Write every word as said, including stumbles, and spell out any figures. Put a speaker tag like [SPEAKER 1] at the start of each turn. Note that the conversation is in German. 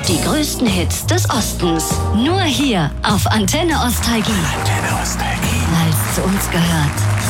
[SPEAKER 1] Die größten Hits des Ostens. Nur hier auf Antenne Ostalgie.
[SPEAKER 2] Antenne Ostalgie.
[SPEAKER 1] Weil es zu uns gehört.